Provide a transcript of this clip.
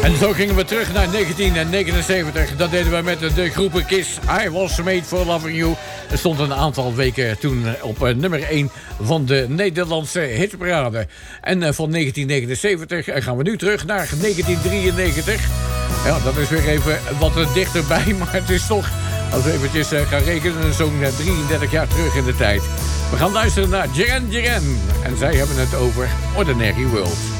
En zo gingen we terug naar 1979. Dat deden we met de groepen Kiss. I Was Made For Loving You. Er stond een aantal weken toen op nummer 1 van de Nederlandse hitparade. En van 1979 gaan we nu terug naar 1993. Ja, dat is weer even wat dichterbij, maar het is toch, als we eventjes gaan rekenen, zo'n 33 jaar terug in de tijd. We gaan luisteren naar Duran Duran. En zij hebben het over Ordinary World.